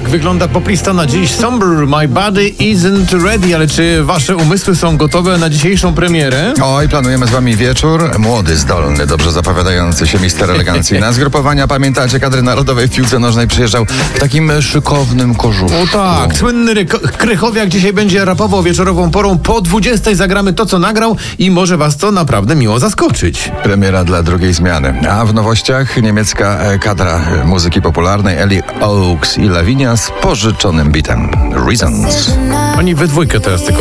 Tak wygląda poplista na dziś. Somber, My Body Isn't Ready. Ale czy wasze umysły są gotowe na dzisiejszą premierę? Oj, planujemy z wami wieczór. Młody, zdolny, dobrze zapowiadający się mister elegancji. Na zgrupowania, pamiętacie, kadry narodowej w piłce nożnej przyjeżdżał w takim szykownym kożuszku. O tak, słynny Krychowiak dzisiaj będzie rapował wieczorową porą. Po 20 zagramy to, co nagrał i może was to naprawdę miło zaskoczyć. Premiera dla drugiej zmiany. A w nowościach niemiecka kadra muzyki popularnej Ellie Oaks i Lavinia z pożyczonym bitem. Reasons. Oni we dwójkę teraz tylko